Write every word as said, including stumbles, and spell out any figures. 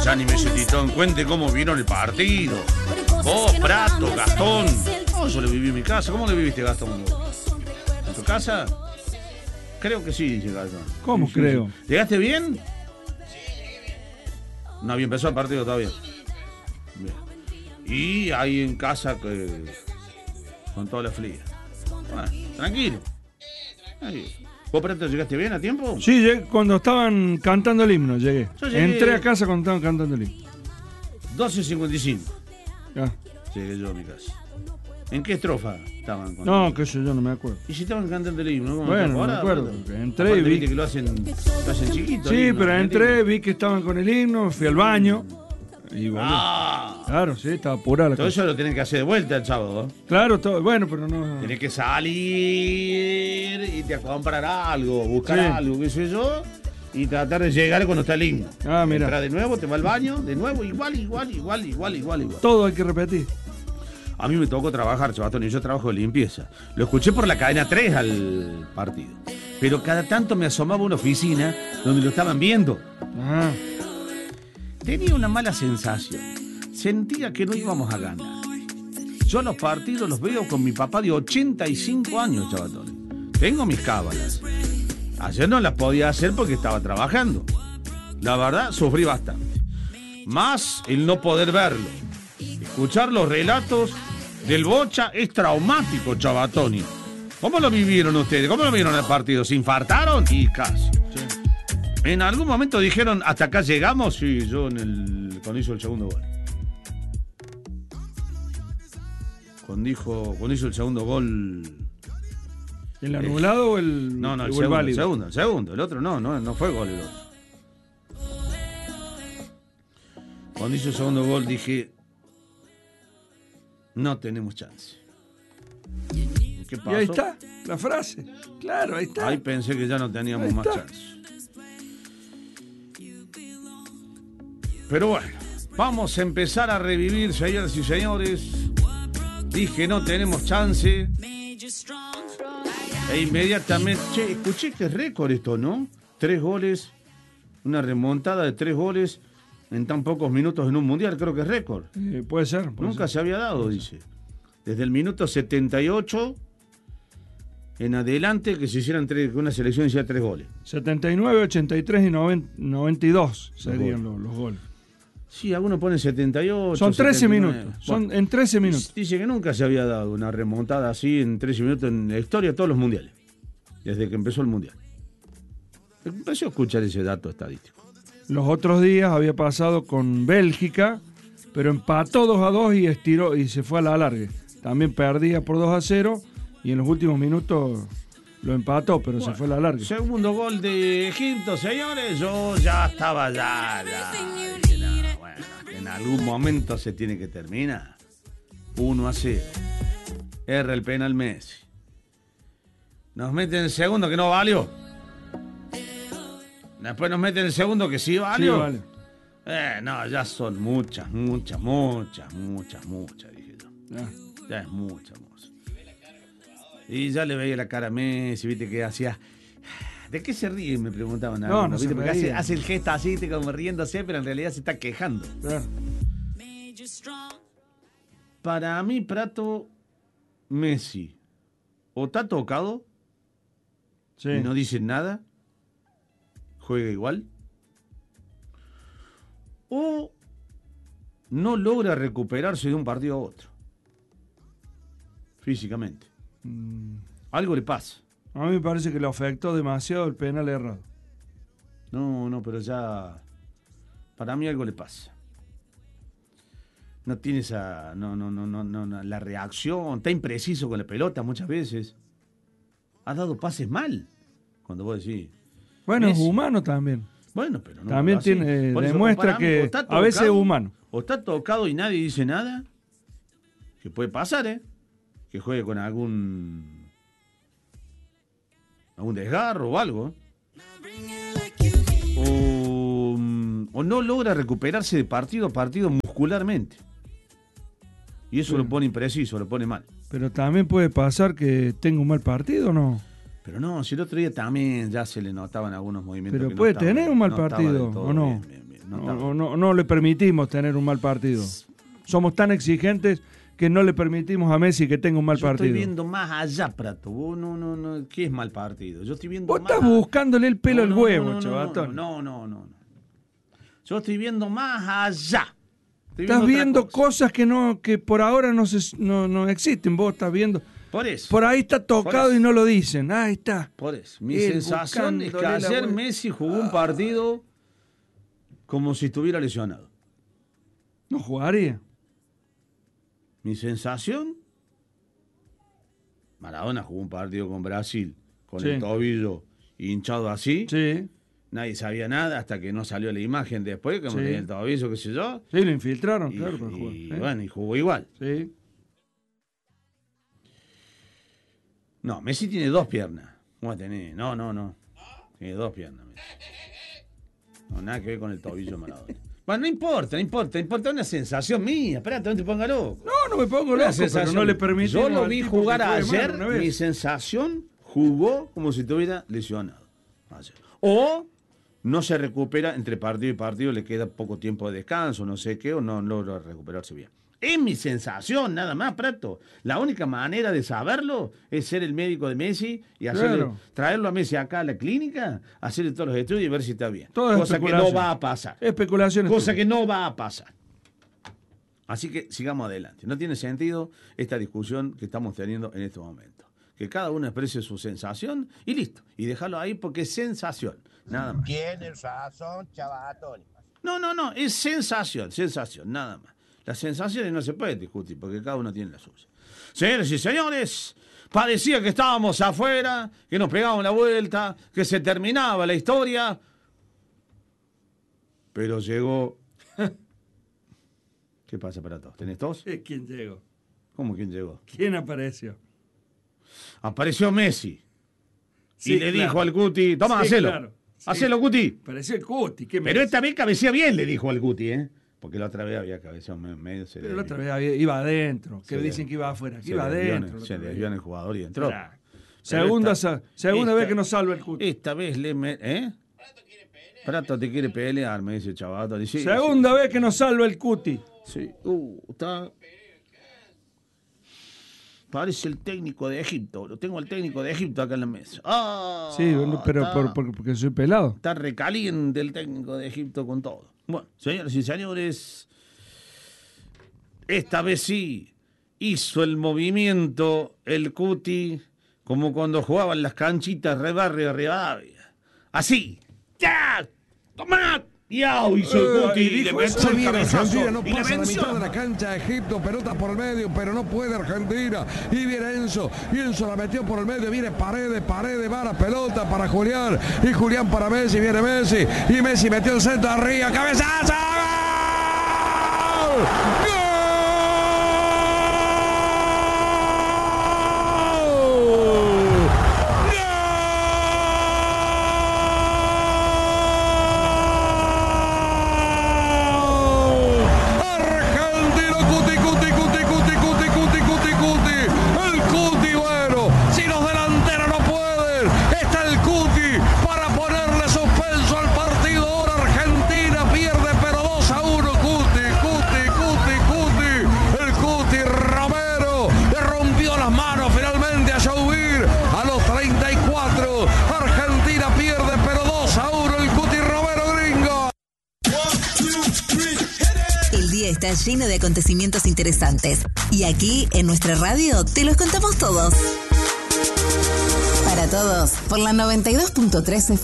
Ya ni me sentí en cuenta cómo vieron el partido. Vos, Prato, Gastón. No, yo lo viví en mi casa. ¿Cómo lo viviste, Gastón? ¿En tu casa? Creo que sí, dice Gastón. ¿Cómo sí, creo? Sí. ¿Llegaste bien? No había empezado el partido todavía. Bien. Y ahí en casa que, con toda la fría. Bueno, tranquilo. Ahí. ¿Vos, Prato, llegaste bien a tiempo? Sí, llegué cuando estaban cantando el himno, llegué. Yo llegué- Entré a casa cuando estaban cantando el himno. doce cincuenta y cinco. Ah. Llegué yo a mi casa. ¿En qué estrofa estaban? Con No, qué sé yo, no me acuerdo. ¿Y si estaban cantando el himno? ¿Cómo Bueno, te no me acordás, acuerdo, Prato? porque entré y Aparte, vi- viste que lo hacen, lo hacen chiquito. el Sí, himno pero argentino. entré, vi que estaban con el himno, fui al baño y volví. Ah, Claro, sí, estaba apurada la todo cosa. eso lo tienen que hacer de vuelta el sábado. ¿eh? Claro, todo, bueno, pero no. Tenés que salir y te a comprar algo, buscar Sí. algo, qué sé yo, y tratar de llegar cuando está el himno. Ah, mira. Entra de nuevo, te va al baño, de nuevo, igual, igual, igual, igual, igual, igual. Todo hay que repetir. A mí me tocó trabajar, Chabatón, y yo trabajo de limpieza. Lo escuché por la cadena tres al partido. Pero cada tanto me asomaba a una oficina donde lo estaban viendo. Ah, Tenía una mala sensación. Sentía que no íbamos a ganar. Yo los partidos los veo con mi papá de ochenta y cinco años, Chabatón. Tengo mis cábalas. Ayer no las podía hacer porque estaba trabajando. La verdad, sufrí bastante. Más el no poder verlo. Escuchar los relatos del Bocha es traumático, Chabatoni. ¿Cómo lo vivieron ustedes? ¿Cómo lo vieron el partido? ¿Se infartaron? Y casi. En algún momento dijeron, ¿hasta acá llegamos? Sí, yo en el, cuando hizo el segundo gol. Cuando, dijo, cuando hizo el segundo gol... ¿el anulado o el, No, no, el o segundo, el válido? segundo, el segundo. El otro no, no, no fue gol el otro. Cuando hizo el segundo gol dije, no tenemos chance. ¿Qué pasó? Y ahí está, la frase. Claro, ahí está. Ahí pensé que ya no teníamos Ahí más está. chance. Pero bueno, vamos a empezar a revivir, señoras y señores. Dije, no tenemos chance. E inmediatamente, che, escuché que es récord esto, ¿no? Tres goles, una remontada de tres goles en tan pocos minutos en un mundial, creo que es récord. Eh, puede ser. Puede Nunca ser. se había dado, dice. Desde el minuto setenta y ocho en adelante que se hicieran tres, que una selección hiciera tres goles. setenta y nueve, ochenta y tres y noventa y dos serían los, los goles. Sí, algunos ponen setenta y ocho. Son trece setenta y nueve. minutos. Son Bueno, en trece minutos. dice que nunca se había dado una remontada así en trece minutos en la historia de todos los mundiales. Desde que empezó el mundial. Empezó a escuchar ese dato estadístico. Los otros días había pasado con Bélgica, pero empató dos a dos y estiró y se fue a la alargue. También perdía por dos a cero y en los últimos minutos lo empató, pero Bueno, se fue a la alargue. Segundo gol de Egipto, señores. Yo ya estaba ya. ya dije, no, bueno, en algún momento se tiene que terminar. uno a cero. Erra el penal Messi. Nos meten el segundo que no valió. Después nos meten el segundo que sí valió. Sí, vale. Eh, no, ya son muchas, muchas, muchas, muchas, muchas, dije yo. Ah. Ya es mucha, mucha. Y ya le veía la cara a Messi, viste que hacía... ¿De qué se ríe? Me preguntaban. No, algunos, no se ¿viste? Porque hace, reía. hace el gesto así, te como riéndose, pero en realidad se está quejando. Claro. Para mí, Prato, Messi, o está tocado Sí. y no dicen nada, juega igual, o no logra recuperarse de un partido a otro, físicamente. Mm, Algo le pasa. A mí me parece que le afectó demasiado el penal errado. No, no, pero ya... Para mí algo le pasa. No tiene esa... No, no, no, no, no, no, la reacción. Está impreciso con la pelota muchas veces. Ha dado pases mal. Cuando vos decís... Bueno, Messi. es humano también. Bueno, pero no... También así. tiene, Por eso, demuestra para mí, que o está a veces es tocado, humano. O está tocado y nadie dice nada. Que puede pasar, ¿eh? Que juegue con algún... algún desgarro o algo. O, o no logra recuperarse de partido a partido muscularmente. Y eso Sí. lo pone impreciso, lo pone mal. Pero también puede pasar que tenga un mal partido, ¿o no? Pero no, si el otro día también ya se le notaban algunos movimientos. Pero que no puede estaban- tener un mal no estaba partido, del todo ¿o no? bien, bien, bien. no, no, estaba. no, no, no le permitimos tener un mal partido. Somos tan exigentes que no le permitimos a Messi que tenga un mal Yo partido. estoy viendo más allá, Prato. Vos no, no, no, ¿qué es mal partido? Yo estoy viendo Vos más... estás buscándole el pelo No, al no, huevo, no, no, chavatón. No, no, no, no. Yo estoy viendo más allá. Estoy Estás otra viendo cosa. cosas que no que por ahora no, se, no, no existen. Vos estás viendo... Por eso. Por ahí está tocado Por eso. y no lo dicen. Ahí está. Por eso. Mi Él sensación es que buscándole la ayer vuelta. Messi jugó un partido como si estuviera lesionado. No jugaría. Mi sensación, Maradona jugó un partido con Brasil, con Sí. el tobillo hinchado así. Sí. Nadie sabía nada hasta que no salió la imagen después, como Sí. tenía el tobillo, qué sé yo. Sí, lo infiltraron, Y, claro, para y, jugar. ¿eh? bueno, y jugó igual. Sí. No, Messi tiene dos piernas. ¿Cómo tenés? No, no, no. Tiene dos piernas, Messi. No, nada que ver con el tobillo de Maradona. Bueno, no importa, no importa, no importa una sensación mía. Espérate, no te pongas loco. No, no me pongo Una loco, pero sensación. no le permitimos. Yo lo al vi tipo jugar que juegue mal ayer, una vez. mi sensación, jugó como si estuviera lesionado. Ayer. O no se recupera entre partido y partido, le queda poco tiempo de descanso, no sé qué, o no logra recuperarse bien. Es mi sensación, nada más, Prato. La única manera de saberlo es ser el médico de Messi y hacerle, Claro. traerlo a Messi acá a la clínica, hacerle todos los estudios y ver si está bien. Todo es Cosa que no especulación. va a pasar. Especulaciones. Cosa que no va a pasar. Así que sigamos adelante. No tiene sentido esta discusión que estamos teniendo en este momento. Que cada uno exprese su sensación y listo. Y dejarlo ahí porque es sensación. Nada más. Tienes razón, chavatón. No, no, no. Es sensación, sensación, nada más. Las sensaciones no se pueden discutir porque cada uno tiene la suya. Señores y señores, parecía que estábamos afuera, que nos pegábamos la vuelta, que se terminaba la historia. Pero llegó... ¿Qué pasa para todos? ¿Tenés tos? ¿Quién llegó? ¿Cómo quién llegó? ¿Quién apareció? Apareció Messi. Sí, y le claro. dijo al Cuti, toma, Sí, hacelo. claro. Sí. Hacelo, Cuti. Pareció el Cuti. ¿qué Pero me esta vez cabecea bien, le dijo al Cuti, ¿eh? Porque la otra vez había cabeceado me- medio. Se Pero le- la otra vez había- iba adentro. Que se dicen le- que iba afuera. Que se iba desvió en- adentro. la Se otra desvió en vez. el jugador y entró. Claro. Pero Segunda, esta- sa- segunda esta- vez que nos salva el Cuti. Esta vez le... Me, ¿Eh? Prato te quiere pelear, me dice Chavato. Y sí, Segunda vez que nos salva el Cuti. Sí. sí. Uh, está... Parece el técnico de Egipto. Lo tengo al técnico de Egipto acá en la mesa. Ah, Sí, bueno, pero está- por- por- porque soy pelado. Está recaliente el técnico de Egipto con todo. Bueno, señores y señores, esta vez sí hizo el movimiento el Cuti como cuando jugaban las canchitas Rebarrio Rivadavia. Así. ¡Ya! ¡Tomá! ¡Yau! Hizo el Eh, Cuti y y le dijo, metió Se el viene cabezazo Argentina, no y le pasa la venció. mitad de la cancha. Egipto, pelota por el medio, pero no puede Argentina. Y viene Enzo, y Enzo la metió por el medio. Viene Paredes, Paredes, para pelota para Julián. Y Julián para Messi, viene Messi. Y Messi metió el centro arriba, cabezazo. ¡Gol! ¡Gol! Argentino, Cuti, Cuti, Cuti, Cuti, Cuti, Cuti, Cuti, Cuti. El Cuti, bueno, si los delanteros no pueden, está el Cuti para ponerle suspenso al partido. Ahora Argentina pierde, pero dos a uno. Cuti, Cuti, Cuti, Cuti. El Cuti Romero le rompió las manos finalmente a Joubir a los treinta y cuatro. Argentina pierde, pero dos a uno. El Cuti Romero gringo. El día está lleno de acontecimientos interesantes y aquí en nuestra radio te los contamos todos. Para todos, por la noventa y dos punto tres